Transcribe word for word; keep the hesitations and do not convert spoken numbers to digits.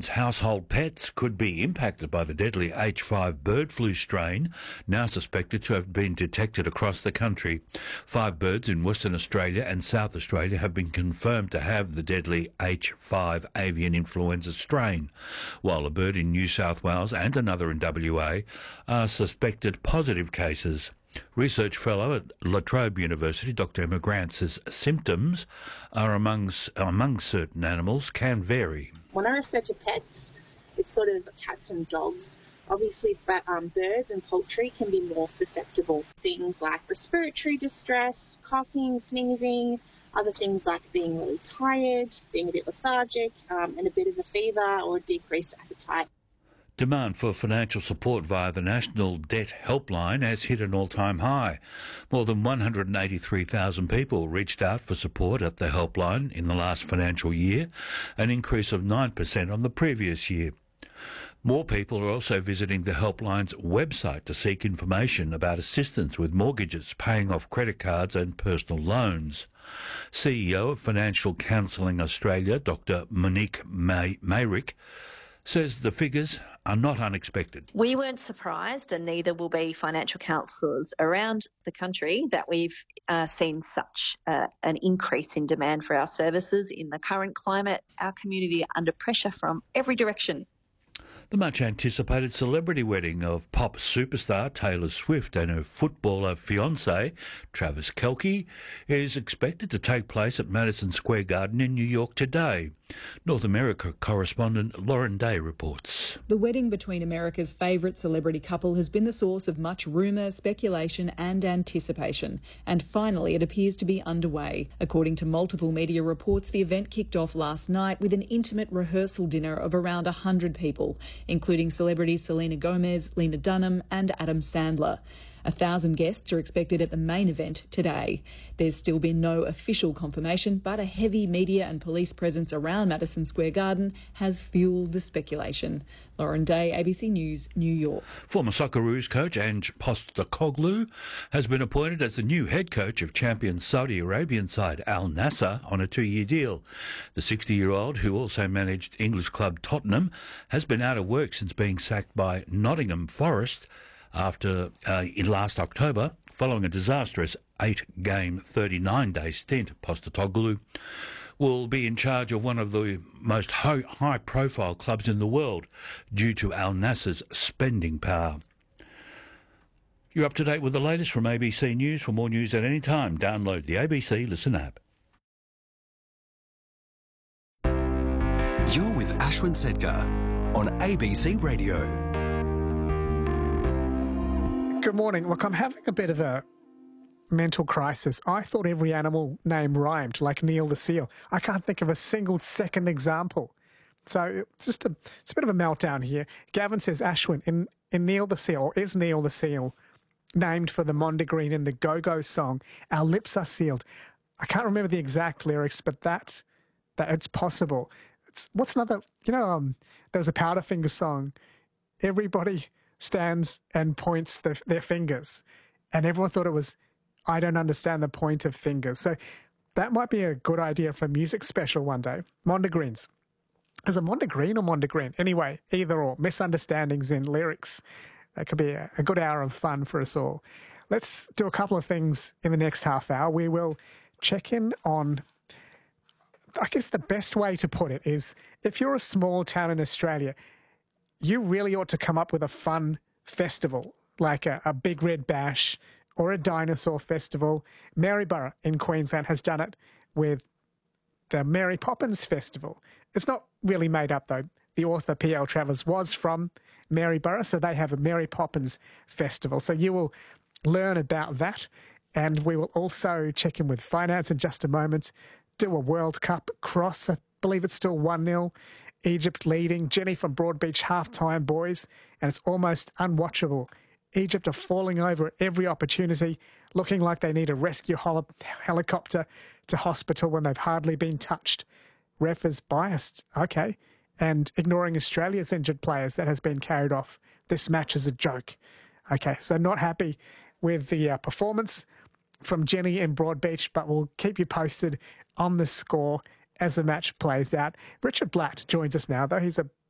Household pets could be impacted by the deadly H five bird flu strain, now suspected to have been detected across the country. Five birds in Western Australia and South Australia have been confirmed to have the deadly H five avian influenza strain, while a bird in New South Wales and another in W A are suspected positive cases. Research fellow at La Trobe University, Doctor Emma Grant, says symptoms are among, among certain animals can vary. When I refer to pets, it's sort of cats and dogs. Obviously, um, birds and poultry can be more susceptible. Things like respiratory distress, coughing, sneezing, other things like being really tired, being a bit lethargic, um, and a bit of a fever or decreased appetite. Demand for financial support via the National Debt Helpline has hit an all-time high. More than one hundred eighty-three thousand people reached out for support at the helpline in the last financial year, an increase of nine percent on the previous year. More people are also visiting the helpline's website to seek information about assistance with mortgages, paying off credit cards and personal loans. C E O of Financial Counselling Australia, Doctor Monique May- Mayrick, says the figures are not unexpected. We weren't surprised, and neither will be financial counsellors around the country, that we've uh, seen such uh, an increase in demand for our services. In the current climate, our community are under pressure from every direction. The much-anticipated celebrity wedding of pop superstar Taylor Swift and her footballer fiancé, Travis Kelce, is expected to take place at Madison Square Garden in New York today. North America correspondent Lauren Day reports. The wedding between America's favourite celebrity couple has been the source of much rumour, speculation and anticipation. And finally, it appears to be underway. According to multiple media reports, the event kicked off last night with an intimate rehearsal dinner of around one hundred people, including celebrities Selena Gomez, Lena Dunham and Adam Sandler. A thousand guests are expected at the main event today. There's still been no official confirmation, but a heavy media and police presence around Madison Square Garden has fuelled the speculation. Lauren Day, A B C News, New York. Former Socceroos coach Ange Postecoglou has been appointed as the new head coach of champion Saudi Arabian side Al Nassr on a two-year deal. The sixty-year-old, who also managed English club Tottenham, has been out of work since being sacked by Nottingham Forest after uh, in last October, following a disastrous eight-game, thirty-nine day stint. Postecoglou will be in charge of one of the most high-profile clubs in the world due to Al Nassr's spending power. You're up to date with the latest from A B C News. For more news at any time, download the A B C Listen app. You're with Ashwin Sedgar on A B C Radio. Good morning. Look, I'm having a bit of a mental crisis. I thought every animal name rhymed, like Neil the seal. I can't think of a single second example. So it's just a, it's a bit of a meltdown here. Gavin says, Ashwin, in, in Neil the seal, or is Neil the seal named for the Mondegreen in the Go-Go song, Our Lips Are Sealed? I can't remember the exact lyrics, but that, that it's possible. It's, what's another, you know, um, there was a Powderfinger song. Everybody stands and points the, their fingers, and everyone thought it was, I don't understand the point of fingers. So that might be a good idea for a music special one day. Mondegreens. Is it Mondegreen or Mondegreen? Anyway, either or. Misunderstandings in lyrics. That could be a, a good hour of fun for us all. Let's do a couple of things in the next half hour. We will check in on, I guess the best way to put it is, if you're a small town in Australia, you really ought to come up with a fun festival, like a, a Big Red Bash or a dinosaur festival. Maryborough in Queensland has done it with the Mary Poppins Festival. It's not really made up, though. The author P L Travers was from Maryborough, so they have a Mary Poppins Festival. So you will learn about that, and we will also check in with finance in just a moment, do a World Cup cross. I believe it's still one nil. Egypt leading. Jenny from Broadbeach, half-time boys, and it's almost unwatchable. Egypt are falling over at every opportunity, looking like they need a rescue hol- helicopter to hospital when they've hardly been touched. Ref is biased, okay, and ignoring Australia's injured players. That has been carried off. This match is a joke. Okay, so not happy with the uh, performance from Jenny in Broadbeach, but we'll keep you posted on the score as the match plays out. Richard Blatt joins us now, though. He's a